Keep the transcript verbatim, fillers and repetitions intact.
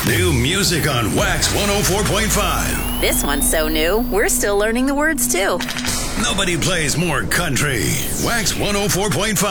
New music on Wax one oh four point five. This one's so new, we're still learning the words too. Nobody plays more country. Wax one oh four point five.